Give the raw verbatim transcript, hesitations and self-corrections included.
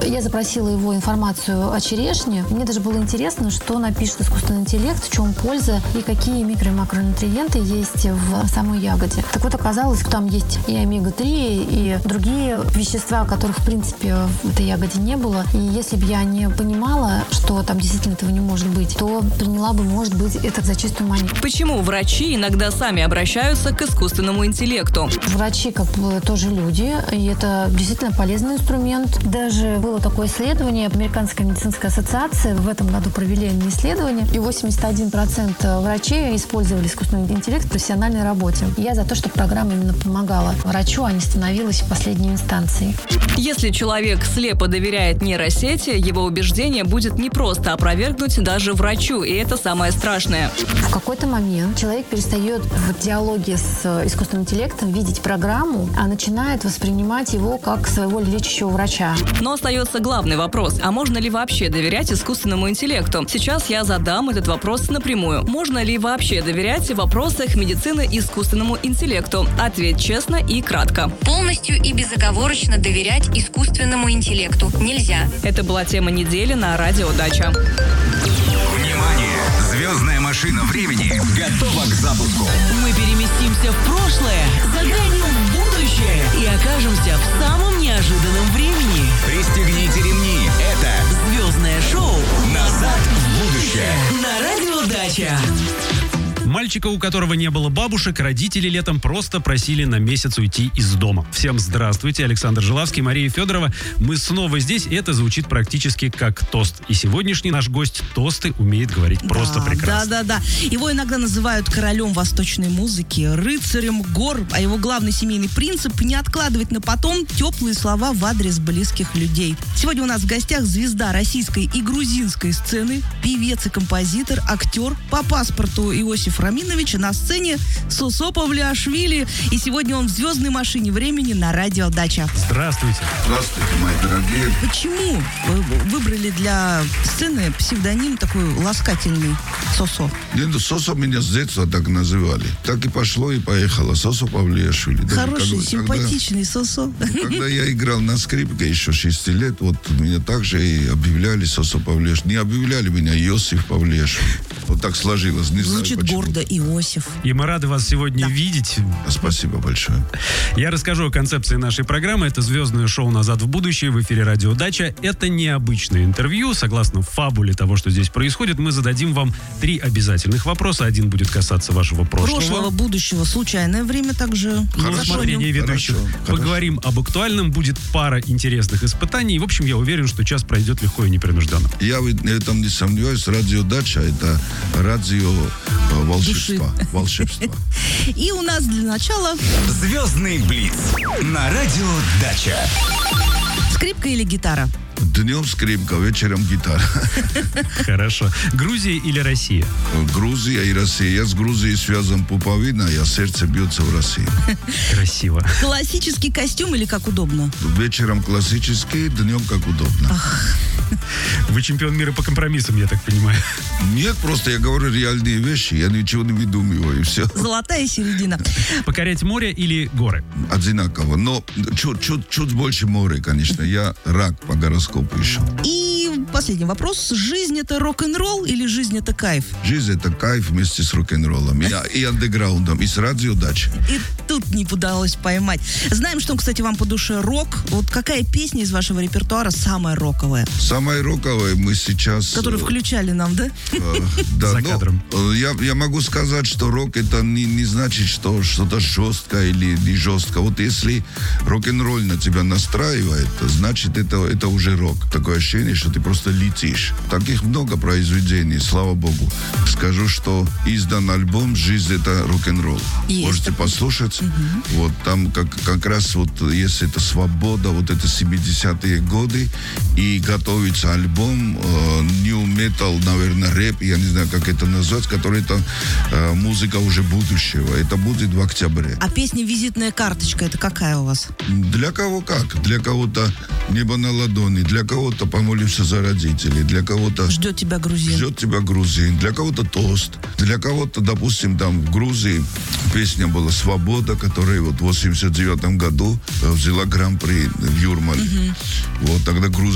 я запросила его информацию о черешне. Мне даже было интересно, что напишет искусственный интеллект, в чем польза и какие микро- и макронутриенты есть в самой ягоде. Так вот, оказалось, что там есть и омега три, и другие вещества, которых, в принципе, в этой ягоде не было. И если бы я не понимала, что там действительно этого не может быть, то приняла бы, может быть, это за чистую монету. Почему врачи иногда сами обращаются к искусственному интеллекту? Врачи как бы тоже люди, и это действительно полезный инструмент. Даже было такое исследование, Американская медицинская ассоциация в этом году провели исследование, и восемьдесят один процент врачей использовали искусственный интеллект в профессиональной работе. Я за то, чтобы программа именно помогала врачу, а не становилась последней инстанцией. Если человек слепо доверяет нейросети, его убеждение будет непросто опровергнуть даже врачу, и это самое страшное. В какой-то момент человек перестает в диалоге с искусственным интеллектом видеть программу, а начинает воспринимать его как своего лечащего врача. Но остается главный вопрос. А можно ли вообще доверять искусственному интеллекту? Сейчас я задам этот вопрос напрямую. Можно ли вообще доверять в вопросах медицины искусственному интеллекту? Ответь честно и кратко. Полностью и безоговорочно доверять искусственному интеллекту нельзя. Это была тема недели на Радио Дача. Внимание! Звездная машина времени готова к запуску. Мы переместимся в прошлое, заглянем в будущее и окажемся в самом неожиданном времени. Пристегните ремни. Это Звездное шоу «Назад в будущее». на Радио Дача. Мальчика, у которого не было бабушек, родители летом просто просили на месяц уйти из дома. Всем здравствуйте, Александр Жилавский, Мария Федорова. Мы снова здесь, и это звучит практически как тост. И сегодняшний наш гость тосты умеет говорить просто да, прекрасно. Да, да, да. Его иногда называют королем восточной музыки, рыцарем гор, а его главный семейный принцип — не откладывать на потом теплые слова в адрес близких людей. Сегодня у нас в гостях звезда российской и грузинской сцены, певец и композитор, актер, по паспорту Иосиф Раминович, на сцене Сосо Павлиашвили. И сегодня он в звездной машине времени на Радио Дача. Здравствуйте. Здравствуйте, мои дорогие. Почему вы выбрали для сцены псевдоним такой ласкательный Сосо? Нет, ну, Сосо меня с детства так называли. Так и пошло, и поехало. Сосо Павлиашвили. Хороший, Даже симпатичный когда, Сосо. когда я играл на скрипке еще шести лет, вот меня также и объявляли Сосо Павлиашвили. Не объявляли меня Иосиф Павлиашвили. Вот так сложилось. Не Звучит знаю, почему. гордо, Иосиф. И мы рады вас сегодня Да. видеть. Спасибо большое. Я расскажу о концепции нашей программы. Это звездное шоу «Назад в будущее» в эфире Радио Дача. Это необычное интервью. Согласно фабуле того, что здесь происходит, мы зададим вам три обязательных вопроса. Один будет касаться вашего прошлого. Прошлого, будущего, случайное время также. На Хорошо. усмотрение ведущих. Хорошо, Поговорим об актуальном. Будет пара интересных испытаний. В общем, я уверен, что час пройдет легко и непринужденно. Я в этом не сомневаюсь. Радио Дача — это радио э, волшебства. Волшебства. И у нас для начала Звездный блиц на Радио Дача. скрипка или гитара? Днем скрипка, вечером гитара. Хорошо. Грузия или Россия? Грузия и Россия. Я с Грузией связан пуповина, а сердце бьется в России. Красиво. Классический костюм или как удобно? Вечером классический, днем как удобно. Вы чемпион мира по компромиссам, я так понимаю. Нет, просто я говорю реальные вещи, я ничего не выдумываю, и все. Золотая середина. Покорять море или горы? Одинаково, но чуть, чуть, чуть больше моря, конечно. Я рак по гороскопу еще. И последний вопрос. Жизнь — это рок-н-ролл или жизнь — это кайф? Жизнь — это кайф вместе с рок-н-роллом, и, и андеграундом, и с Радио Дача. И тут не удалось поймать. Знаем, что, кстати, вам по душе рок. Вот какая песня из вашего репертуара самая роковая? Самое роковое мы сейчас... Которую включали нам, да? Э, да, За но, кадром. э, я, я могу сказать, что рок — это не, не значит, что что-то жесткое или не жестко. Вот если рок-н-ролл на тебя настраивает, значит, это, это уже рок. Такое ощущение, что ты просто летишь. Таких много произведений, слава богу. Скажу, что издан альбом «Жизнь — это рок-н-ролл». Есть Можете такой. послушать. Вот там как, как раз вот есть эта свобода, вот это семидесятые годы, и готовится альбом э, New Metal, наверное, рэп, я не знаю, как это назвать, который это э, музыка уже будущего. Это будет в октябре. А песня «Визитная карточка» — это какая у вас? Для кого как? Для кого-то «Небо на ладони», для кого-то «Помолимся за родителей», для кого-то Ждет тебя грузин. «Ждет тебя грузин», для кого-то «Тост», для кого-то, допустим, там в Грузии песня была «Свобода», которая вот в восемьдесят девятом году э, взяла гран-при в Юрмале. Вот тогда Грузия